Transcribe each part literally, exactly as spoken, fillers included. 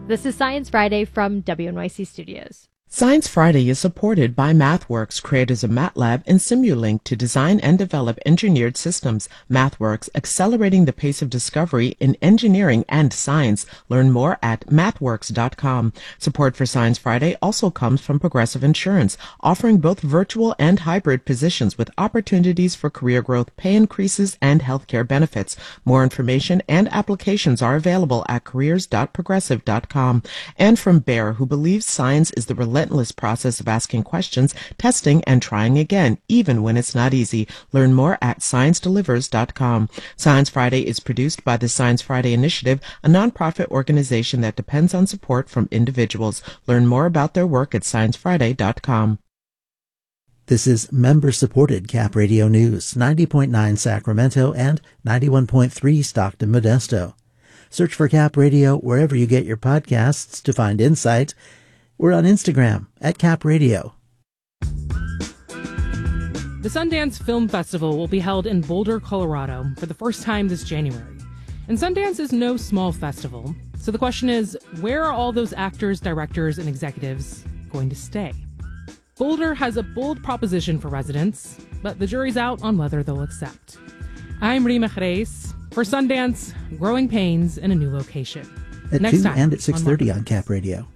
This is Science Friday from W N Y C Studios. Science Friday is supported by MathWorks, creators of MATLAB and Simulink to design and develop engineered systems. MathWorks, accelerating the pace of discovery in engineering and science. Learn more at mathworks dot com. Support for Science Friday also comes from Progressive Insurance, offering both virtual and hybrid positions with opportunities for career growth, pay increases, and healthcare benefits. More information and applications are available at careers dot progressive dot com. And from Bayer, who believes science is the relentless process of asking questions, testing, and trying again, even when it's not easy. Learn more at science delivers dot com. Science Friday is produced by the Science Friday Initiative, a nonprofit organization that depends on support from individuals. Learn more about their work at science friday dot com. This is member-supported Cap Radio News, ninety point nine Sacramento and ninety-one point three Stockton Modesto. Search for Cap Radio wherever you get your podcasts to find insight. We're on Instagram at Cap Radio. The Sundance Film Festival will be held in Boulder, Colorado for the first time this January. And Sundance is no small festival. So the question is, where are all those actors, directors, and executives going to stay? Boulder has a bold proposition for residents, but the jury's out on whether they'll accept. I'm Rima Jerez for Sundance, Growing Pains in a New Location. At Next two time and at six thirty on, on Cap Radio.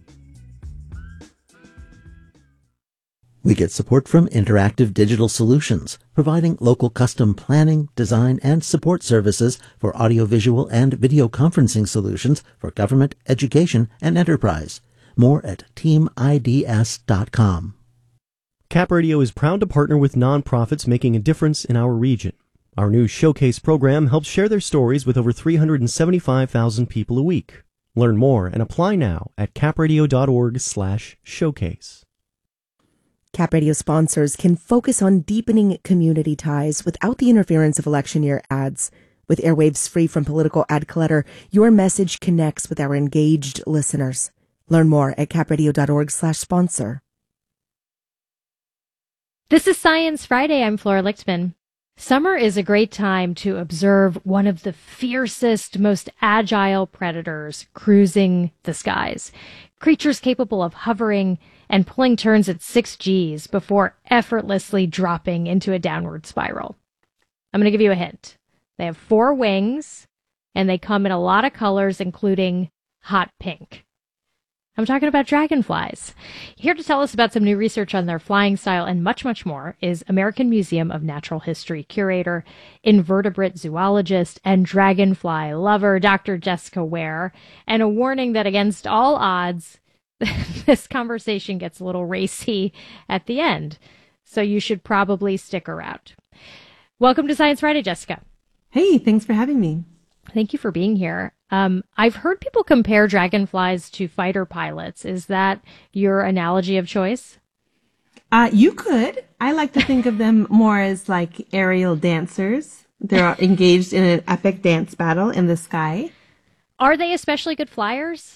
We get support from Interactive Digital Solutions, providing local custom planning, design, and support services for audiovisual and video conferencing solutions for government, education, and enterprise. More at team I D S dot com. Cap Radio is proud to partner with nonprofits making a difference in our region. Our new Showcase program helps share their stories with over three hundred seventy-five thousand people a week. Learn more and apply now at capradio dot org slash showcase. Cap Radio sponsors can focus on deepening community ties without the interference of election year ads. With airwaves free from political ad clutter, your message connects with our engaged listeners. Learn more at capradio dot org slash sponsor. This is Science Friday. I'm Flora Lichtman. Summer is a great time to observe one of the fiercest, most agile predators cruising the skies. Creatures capable of hovering and pulling turns at six G's before effortlessly dropping into a downward spiral. I'm going to give you a hint. They have four wings, and they come in a lot of colors, including hot pink. I'm talking about dragonflies. Here to tell us about some new research on their flying style and much, much more is American Museum of Natural History curator, invertebrate zoologist, and dragonfly lover, Doctor Jessica Ware. And a warning that against all odds, this conversation gets a little racy at the end. So you should probably stick around. Welcome to Science Friday, Jessica. Hey, thanks for having me. Thank you for being here. Um, I've heard people compare dragonflies to fighter pilots. Is that your analogy of choice? Uh, you could. I like to think of them more as like aerial dancers. They're engaged in an epic dance battle in the sky. Are they especially good flyers?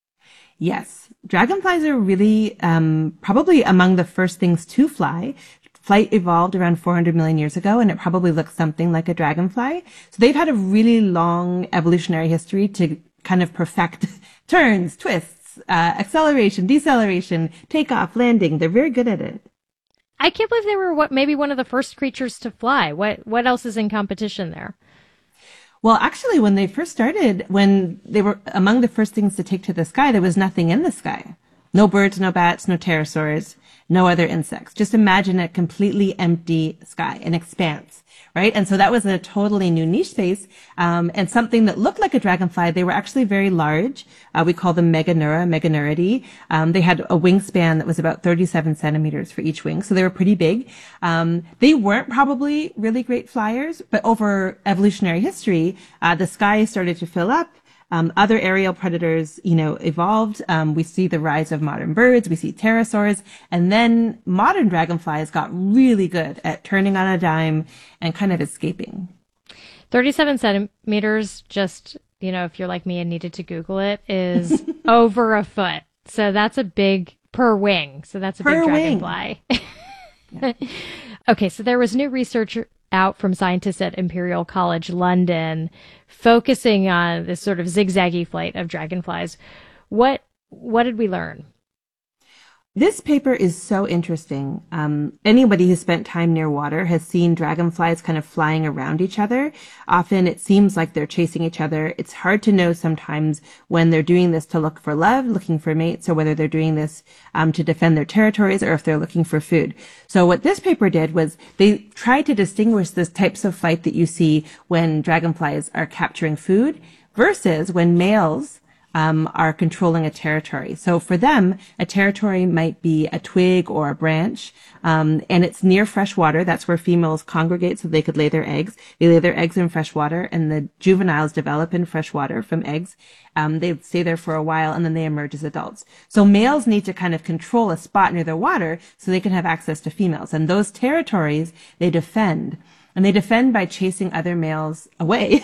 Yes. Dragonflies are really um, probably among the first things to fly. Flight evolved around four hundred million years ago, and it probably looks something like a dragonfly. So they've had a really long evolutionary history to kind of perfect turns, twists, uh, acceleration, deceleration, takeoff, landing. They're very good at it. I can't believe they were what maybe one of the first creatures to fly. What what else is in competition there? Well, actually, when they first started, when they were among the first things to take to the sky, there was nothing in the sky. No birds, no bats, no pterosaurs, no other insects. Just imagine a completely empty sky, an expanse, right? And so that was a totally new niche space, um, and something that looked like a dragonfly. They were actually very large. Uh, we call them Meganeura, Meganeuridae. Um, they had a wingspan that was about thirty-seven centimeters for each wing, so they were pretty big. Um, they weren't probably really great flyers, but over evolutionary history, uh, the sky started to fill up. Um, other aerial predators, you know, evolved. Um, we see the rise of modern birds. We see pterosaurs. And then modern dragonflies got really good at turning on a dime and kind of escaping. thirty-seven centimeters, just, you know, if you're like me and needed to Google it, is over a foot. So that's a big, per wing. So that's a per big dragonfly. Yeah. Okay, so there was new research out from scientists at Imperial College London focusing on this sort of zigzaggy flight of dragonflies. What what did we learn? This paper is so interesting. Um, anybody who's spent time near water has seen dragonflies kind of flying around each other. Often it seems like they're chasing each other. It's hard to know sometimes when they're doing this to look for love, looking for mates, or whether they're doing this um, to defend their territories, or if they're looking for food. So what this paper did was they tried to distinguish the types of flight that you see when dragonflies are capturing food versus when males Um, are controlling a territory. So for them, a territory might be a twig or a branch, um, and it's near fresh water. That's where females congregate so they could lay their eggs. They lay their eggs in fresh water, and the juveniles develop in fresh water from eggs. Um, they stay there for a while, and then they emerge as adults. So males need to kind of control a spot near the water so they can have access to females. And those territories they defend. And they defend by chasing other males away.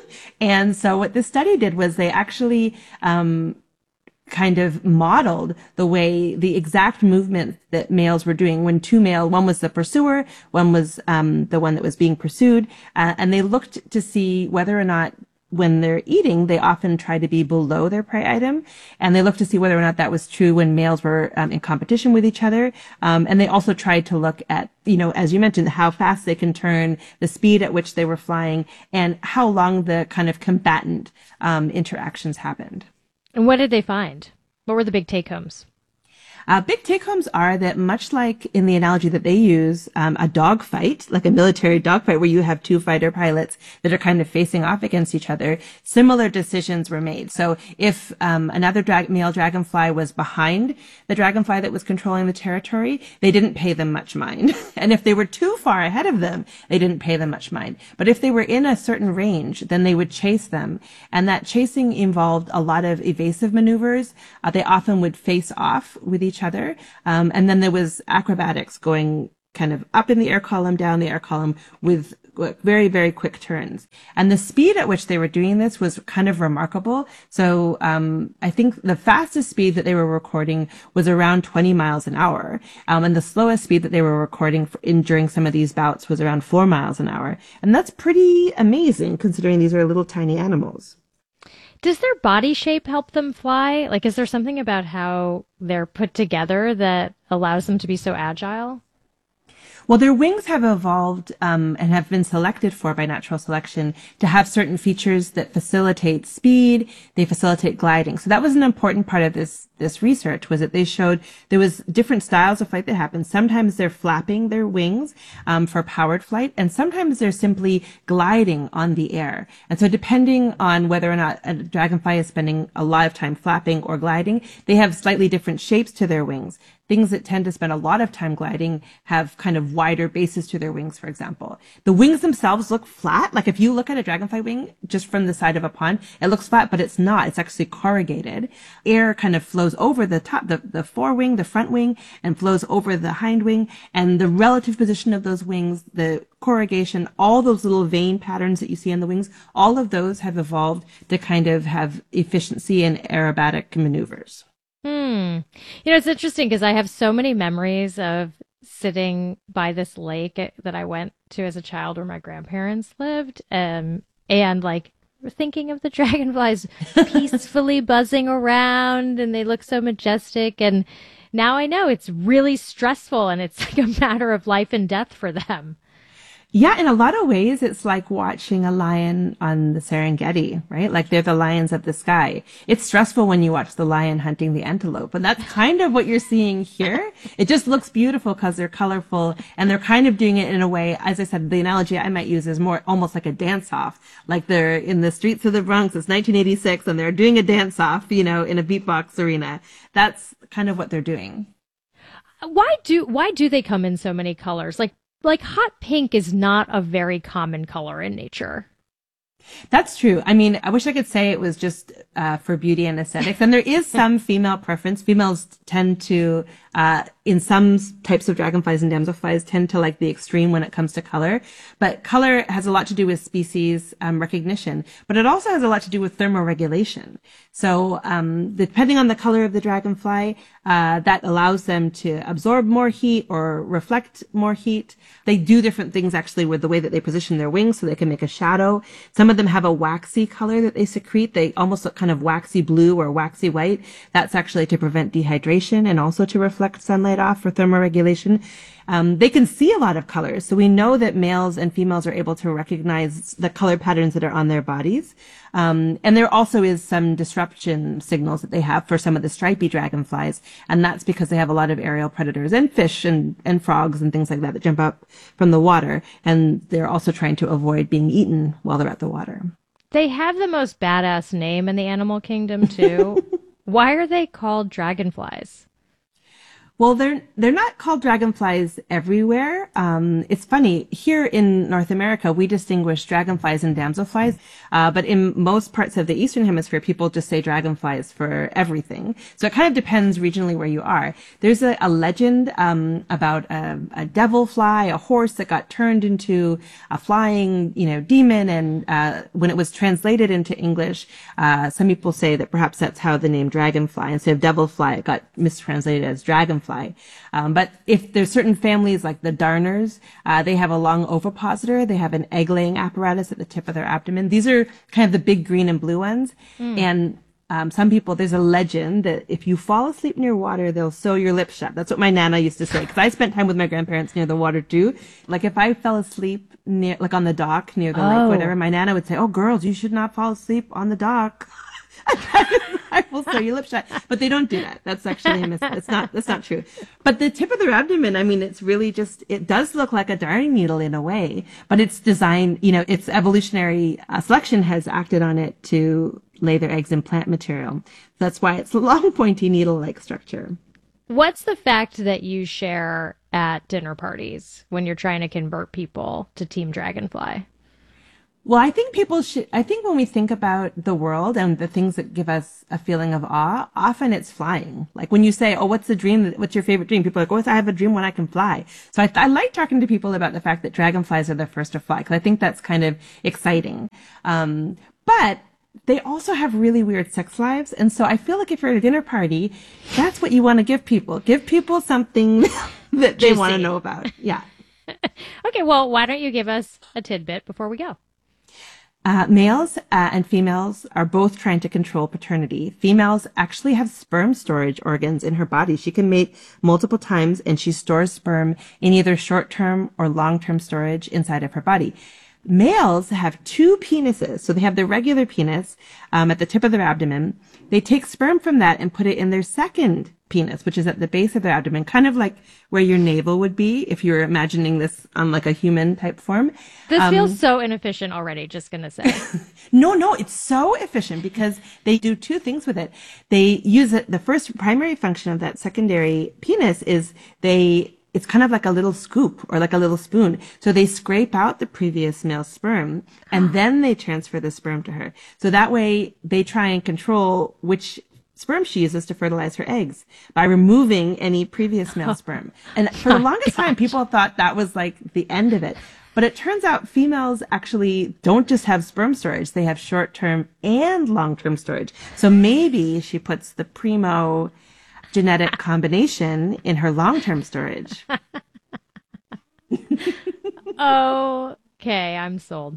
And so what this study did was they actually um, kind of modeled the way, the exact movement that males were doing when two male, one was the pursuer, one was um, the one that was being pursued. Uh, and they looked to see whether or not when they're eating, they often try to be below their prey item. And they looked to see whether or not that was true when males were um, in competition with each other. Um, and they also tried to look at, you know, as you mentioned, how fast they can turn, the speed at which they were flying, and how long the kind of combatant um, interactions happened. And what did they find? What were the big take-homes? Uh, big take-homes are that, much like in the analogy that they use, um, a dogfight, like a military dogfight where you have two fighter pilots that are kind of facing off against each other, similar decisions were made. So if um, another dra- male dragonfly was behind the dragonfly that was controlling the territory, they didn't pay them much mind. And if they were too far ahead of them, they didn't pay them much mind. But if they were in a certain range, then they would chase them. And that chasing involved a lot of evasive maneuvers. Uh, they often would face off with each other. Um, and then there was acrobatics, going kind of up in the air column, down the air column with very, very quick turns. And the speed at which they were doing this was kind of remarkable. So um, I think the fastest speed that they were recording was around twenty miles an hour. Um, and the slowest speed that they were recording in during some of these bouts was around four miles an hour. And that's pretty amazing considering these are little tiny animals. Does their body shape help them fly? Like, is there something about how they're put together that allows them to be so agile? Well, their wings have evolved um, and have been selected for by natural selection to have certain features that facilitate speed. They facilitate gliding. So that was an important part of this this research, was that they showed there was different styles of flight that happen. Sometimes they're flapping their wings um, for powered flight, and sometimes they're simply gliding on the air. And so depending on whether or not a dragonfly is spending a lot of time flapping or gliding, they have slightly different shapes to their wings. Things that tend to spend a lot of time gliding have kind of wider bases to their wings, for example. The wings themselves look flat. Like if you look at a dragonfly wing just from the side of a pond, it looks flat, but it's not. It's actually corrugated. Air kind of flows over the top, the, the forewing, the front wing, and flows over the hind wing. And the relative position of those wings, the corrugation, all those little vein patterns that you see on the wings, all of those have evolved to kind of have efficiency and aerobatic maneuvers. Hmm. You know, it's interesting because I have so many memories of sitting by this lake that I went to as a child where my grandparents lived, um, and like thinking of the dragonflies peacefully buzzing around, and they look so majestic. And now I know it's really stressful, and it's like a matter of life and death for them. Yeah, in a lot of ways, it's like watching a lion on the Serengeti, right? Like they're the lions of the sky. It's stressful when you watch the lion hunting the antelope, but that's kind of what you're seeing here. It just looks beautiful because they're colorful, and they're kind of doing it in a way, as I said, the analogy I might use is more almost like a dance-off. Like they're in the streets of the Bronx, it's nineteen eighty-six, and they're doing a dance-off, you know, in a beatbox arena. That's kind of what they're doing. Why do, why do they come in so many colors? Like, Like hot pink is not a very common color in nature. That's true. I mean, I wish I could say it was just uh, for beauty and aesthetics. And there is some female preference. Females tend to, uh, in some types of dragonflies and damselflies, tend to like the extreme when it comes to color. But color has a lot to do with species um, recognition, but it also has a lot to do with thermoregulation. So um, depending on the color of the dragonfly, uh, that allows them to absorb more heat or reflect more heat. They do different things actually with the way that they position their wings so they can make a shadow. Some of them have a waxy color that they secrete. They almost look kind of waxy blue or waxy white, that's actually to prevent dehydration and also to reflect sunlight off for thermoregulation. Um, they can see a lot of colors. So we know that males and females are able to recognize the color patterns that are on their bodies. Um, and there also is some disruption signals that they have for some of the stripy dragonflies. And that's because they have a lot of aerial predators and fish and, and frogs and things like that that jump up from the water. And they're also trying to avoid being eaten while they're at the water. They have the most badass name in the animal kingdom, too. Why are they called dragonflies? Well, they're they're not called dragonflies everywhere. Um, it's funny. Here in North America, we distinguish dragonflies and damselflies. Uh, but in most parts of the Eastern Hemisphere, people just say dragonflies for everything. So it kind of depends regionally where you are. There's a, a legend um, about a, a devil fly, a horse that got turned into a flying, you know, demon. And uh, when it was translated into English, uh, some people say that perhaps that's how the name dragonfly, instead of devil fly, it got mistranslated as dragonfly. Um, but if there's certain families like the darners, uh, they have a long ovipositor. They have an egg-laying apparatus at the tip of their abdomen. These are kind of the big green and blue ones. Mm. And um, some people, there's a legend that if you fall asleep near water, they'll sew your lips shut. That's what my Nana used to say, because I spent time with my grandparents near the water too. Like if I fell asleep near, like on the dock near the oh. lake, whatever, my Nana would say, "Oh, girls, you should not fall asleep on the dock." I will sew your lips shut, but they don't do that. That's actually a mis- it's not that's not true. But the tip of their abdomen, I mean, it's really just it does look like a darning needle in a way, but it's designed. You know, its evolutionary uh, selection has acted on it to lay their eggs in plant material. That's why it's a long, pointy needle-like structure. What's the fact that you share at dinner parties when you're trying to convert people to Team Dragonfly? Well, I think people should, I think when we think about the world and the things that give us a feeling of awe, often it's flying. Like when you say, "Oh, what's the dream? What's your favorite dream?" People are like, "Oh, I have a dream when I can fly." So I, I like talking to people about the fact that dragonflies are the first to fly, because I think that's kind of exciting. Um, but they also have really weird sex lives. And so I feel like if you're at a dinner party, that's what you want to give people. Give people something that they want to know about. Yeah. Okay. Well, why don't you give us a tidbit before we go? Uh, males uh, and females are both trying to control paternity. Females actually have sperm storage organs in her body. She can mate multiple times, and she stores sperm in either short-term or long-term storage inside of her body. Males have two penises. So they have their regular penis um, at the tip of their abdomen. They take sperm from that and put it in their second penis, which is at the base of their abdomen, kind of like where your navel would be if you were imagining this on like a human type form. This um, feels so inefficient already, just going to say. no, no, it's so efficient because they do two things with it. They use it. The first primary function of that secondary penis is they it's kind of like a little scoop or like a little spoon. So they scrape out the previous male sperm and then they transfer the sperm to her. So that way they try and control which sperm she uses to fertilize her eggs by removing any previous male sperm. And for the longest time, people thought that was like the end of it. But it turns out females actually don't just have sperm storage. They have short-term and long-term storage. So maybe she puts the primo genetic combination in her long-term storage. Okay, I'm sold.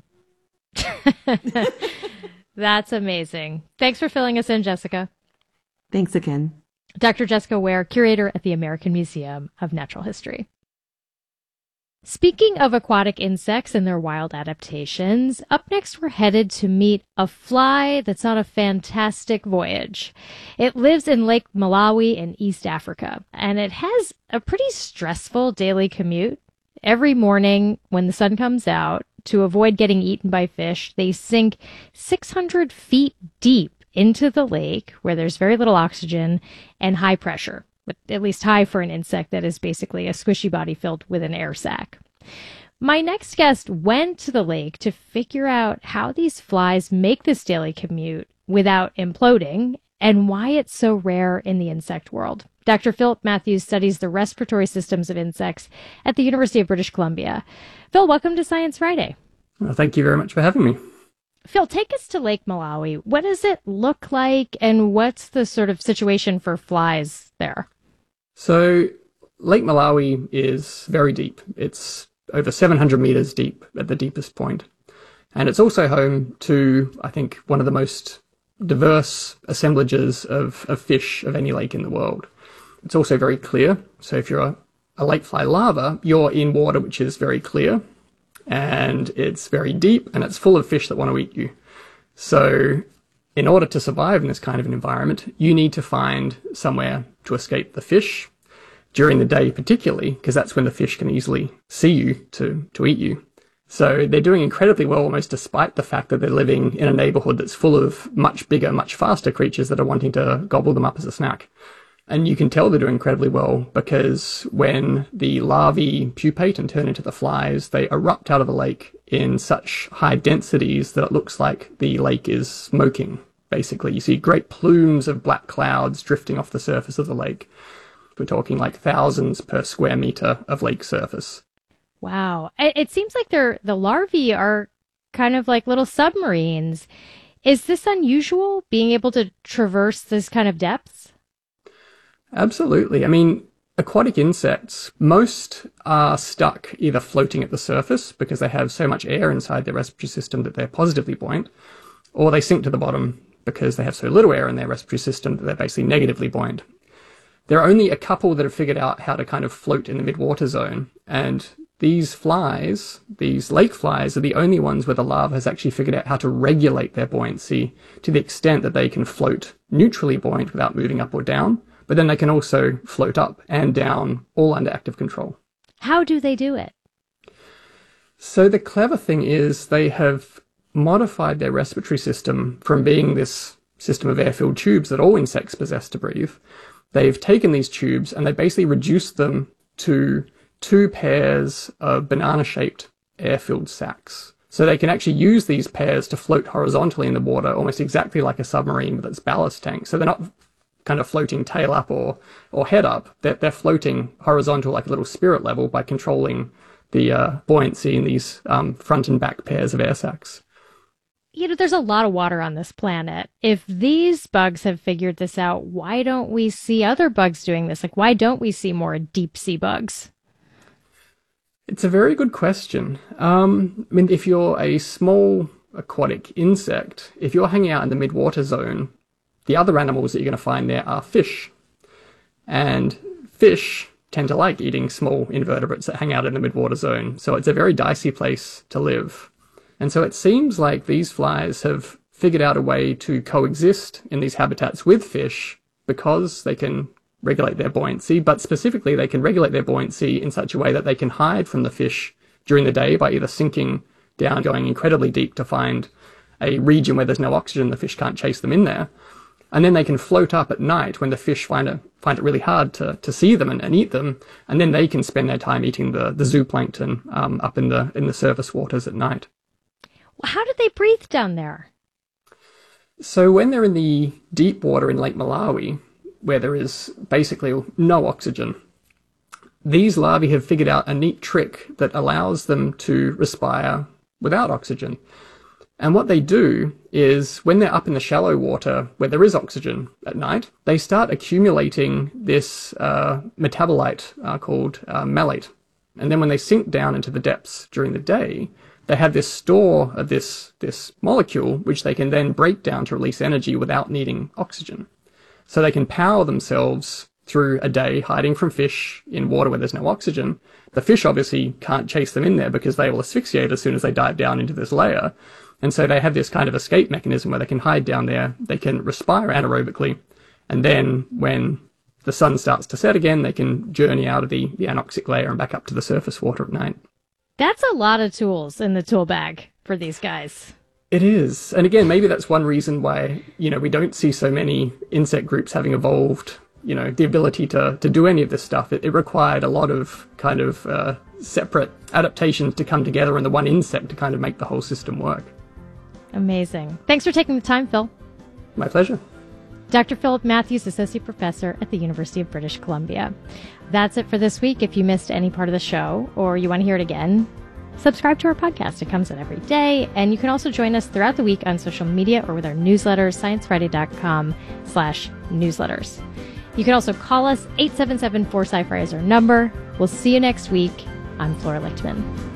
That's amazing. Thanks for filling us in, Jessica. Thanks again. Doctor Jessica Ware, curator at the American Museum of Natural History. Speaking of aquatic insects and their wild adaptations, up next we're headed to meet a fly that's on a fantastic voyage. It lives in Lake Malawi in East Africa, and it has a pretty stressful daily commute. Every morning when the sun comes out, to avoid getting eaten by fish, they sink six hundred feet deep into the lake where there's very little oxygen and high pressure. At least high for an insect that is basically a squishy body filled with an air sac. My next guest went to the lake to figure out how these flies make this daily commute without imploding and why it's so rare in the insect world. Doctor Philip Matthews studies the respiratory systems of insects at the University of British Columbia. Phil, welcome to Science Friday. Well, thank you very much for having me. Phil, take us to Lake Malawi. What does it look like, and what's the sort of situation for flies there? So Lake Malawi is very deep. It's over seven hundred meters deep at the deepest point. And it's also home to, I think, one of the most diverse assemblages of, of fish of any lake in the world. It's also very clear. So if you're a, a lake fly larva, you're in water which is very clear, and it's very deep, and it's full of fish that want to eat you. So in order to survive in this kind of an environment, you need to find somewhere to escape the fish, during the day particularly, because that's when the fish can easily see you to, to eat you. So they're doing incredibly well, almost despite the fact that they're living in a neighborhood that's full of much bigger, much faster creatures that are wanting to gobble them up as a snack. And you can tell they're doing incredibly well because when the larvae pupate and turn into the flies, they erupt out of the lake in such high densities that it looks like the lake is smoking, basically. You see great plumes of black clouds drifting off the surface of the lake. We're talking like thousands per square meter of lake surface. Wow. It seems like they're, the larvae are kind of like little submarines. Is this unusual, being able to traverse this kind of depths? Absolutely. I mean, aquatic insects, most are stuck either floating at the surface because they have so much air inside their respiratory system that they're positively buoyant, or they sink to the bottom because they have so little air in their respiratory system that they're basically negatively buoyant. There are only a couple that have figured out how to kind of float in the midwater zone, and these flies, these lake flies, are the only ones where the larva has actually figured out how to regulate their buoyancy to the extent that they can float neutrally buoyant without moving up or down, but then they can also float up and down, all under active control. How do they do it? So the clever thing is they have modified their respiratory system from being this system of air-filled tubes that all insects possess to breathe. They've taken these tubes and they basically reduced them to two pairs of banana-shaped air-filled sacs. So they can actually use these pairs to float horizontally in the water, almost exactly like a submarine with its ballast tank. So they're not kind of floating tail up or, or head up. They're, they're floating horizontal like a little spirit level by controlling the uh, buoyancy in these um, front and back pairs of air sacs. You know, there's a lot of water on this planet. If these bugs have figured this out, why don't we see other bugs doing this? Like, why don't we see more deep sea bugs? It's a very good question. Um, I mean, if you're a small aquatic insect, if you're hanging out in the midwater zone, the other animals that you're going to find there are fish. And fish tend to like eating small invertebrates that hang out in the midwater zone. So it's a very dicey place to live. And so it seems like these flies have figured out a way to coexist in these habitats with fish because they can regulate their buoyancy, but specifically they can regulate their buoyancy in such a way that they can hide from the fish during the day by either sinking down, going incredibly deep to find a region where there's no oxygen, the fish can't chase them in there. And then they can float up at night when the fish find it, find it really hard to, to see them and, and eat them, and then they can spend their time eating the, the zooplankton um, up in the in the surface waters at night. How do they breathe down there? So when they're in the deep water in Lake Malawi, where there is basically no oxygen, these larvae have figured out a neat trick that allows them to respire without oxygen. And what they do is, when they're up in the shallow water where there is oxygen at night, they start accumulating this uh, metabolite uh, called uh, malate. And then when they sink down into the depths during the day, they have this store of this, this molecule, which they can then break down to release energy without needing oxygen. So they can power themselves through a day hiding from fish in water where there's no oxygen. The fish obviously can't chase them in there because they will asphyxiate as soon as they dive down into this layer. And so they have this kind of escape mechanism where they can hide down there, they can respire anaerobically, and then when the sun starts to set again, they can journey out of the, the anoxic layer and back up to the surface water at night. That's a lot of tools in the tool bag for these guys. It is. And again, maybe that's one reason why, you know, we don't see so many insect groups having evolved, you know, the ability to, to do any of this stuff. It, it required a lot of kind of uh, separate adaptations to come together in the one insect to kind of make the whole system work. Amazing. Thanks for taking the time, Phil. My pleasure. Doctor Philip Matthews, Associate Professor at the University of British Columbia. That's it for this week. If you missed any part of the show or you want to hear it again, subscribe to our podcast. It comes out every day. And you can also join us throughout the week on social media or with our newsletters, sciencefriday.com slash newsletters. You can also call us. eight seven seven four sci fi is our number. We'll see you next week. I'm Flora Lichtman.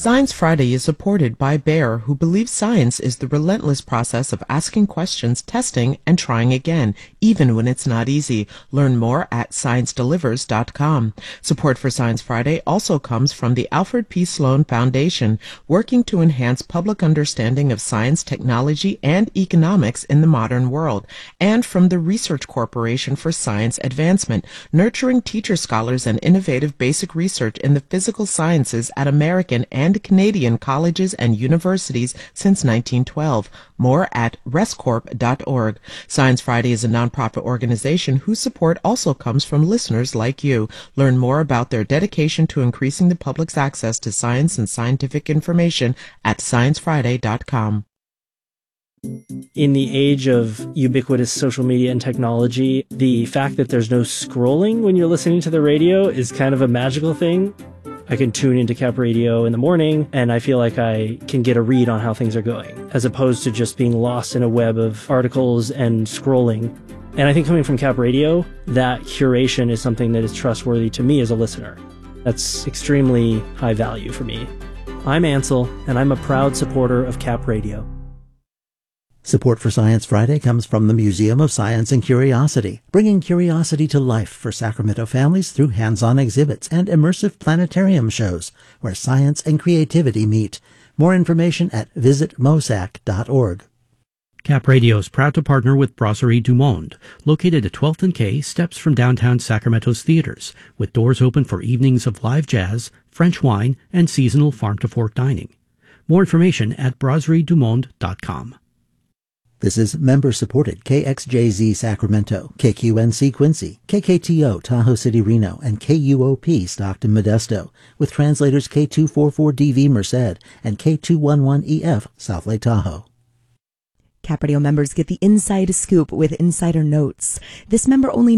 Science Friday is supported by Bayer, who believes science is the relentless process of asking questions, testing, and trying again, even when it's not easy. Learn more at science delivers dot com. Support for Science Friday also comes from the Alfred P. Sloan Foundation, working to enhance public understanding of science, technology, and economics in the modern world, and from the Research Corporation for Science Advancement, nurturing teacher scholars and innovative basic research in the physical sciences at American and and Canadian colleges and universities since nineteen twelve. More at rescorp dot org. Science Friday is a nonprofit organization whose support also comes from listeners like you. Learn more about their dedication to increasing the public's access to science and scientific information at science friday dot com. In the age of ubiquitous social media and technology, the fact that there's no scrolling when you're listening to the radio is kind of a magical thing. I can tune into Cap Radio in the morning, and I feel like I can get a read on how things are going, as opposed to just being lost in a web of articles and scrolling. And I think coming from Cap Radio, that curation is something that is trustworthy to me as a listener. That's extremely high value for me. I'm Ansel, and I'm a proud supporter of Cap Radio. Support for Science Friday comes from the Museum of Science and Curiosity, bringing curiosity to life for Sacramento families through hands-on exhibits and immersive planetarium shows where science and creativity meet. More information at visit mosac dot org. Cap Radio is proud to partner with Brasserie du Monde, located at twelfth and K, steps from downtown Sacramento's theaters, with doors open for evenings of live jazz, French wine, and seasonal farm-to-fork dining. More information at brasserie du monde dot com. This is member-supported K X J Z Sacramento, K Q N C Quincy, K K T O Tahoe City Reno, and K U O P Stockton Modesto, with translators K two forty-four D V Merced and K two eleven E F South Lake Tahoe. Cap Radio members get the inside scoop with Insider Notes. This member-only